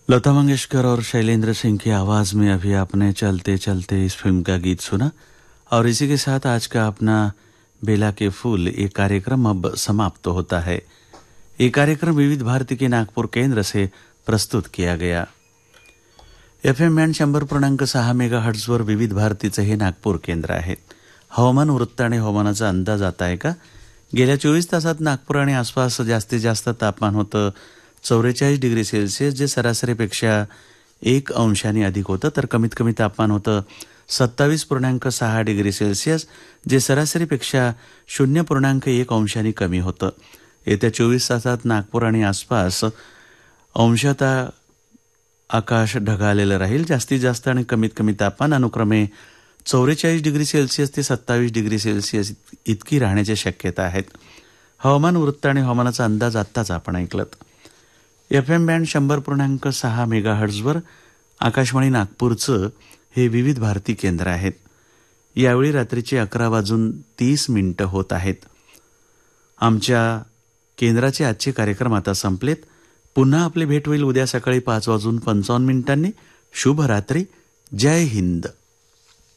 लता मंगेशकर और शैलेंद्र सिंह की आवाज में अभी आपने चलते चलते इस फिल्म का गीत सुना और इसी के साथ आज का अपना बेला के फूल ये कार्यक्रम अब समाप्त होता है। ये कार्यक्रम विविध भारती के नागपूर केंद्र से प्रस्तुत किया गया। FM बँड 100.6 मेगाहर्ट्झवर विविध भारतीचं हे नागपूर केंद्र आहे। हवामान वृत्त आणि हवामानाचा अंदाज आता आहे का? गेल्या 24 तासात नागपूर आणि आसपास जास्तीत जास्त तापमान होतं 44 डिग्री सेल्सिअस, जे सरासरीपेक्षा 1 अंशाने अधिक होतं, तर कमीत कमी तापमान होतं 27.6 डिग्री सेल्सिअस, जे सरासरीपेक्षा 0.1 अंशाने कमी होतं। येत्या 24 तासात नागपूर आणि आसपास अंशतः आकाश ढगाळलेलं राहील। जास्तीत जास्त आणि कमीत कमी तापमान अनुक्रमे 44 डिग्री सेल्सिअस ते 27 डिग्री सेल्सिअस इतकी राहण्याची शक्यता आहे। हवामान वृत्त आणि हवामानाचा अंदाज आत्ताच आपण ऐकलत। FM बँड 100.6 मेगाहर्ट्झवर आकाशवाणी नागपूरचं हे विविध भारती केंद्र आहेत। यावेळी रात्रीचे 11:30 होत आहेत। आमच्या केंद्राचे आजचे कार्यक्रम आता संपलेत। पुन्हा आपली भेट होईल उद्या सकाळी 5:55 शुभ रात्री। जय हिंद।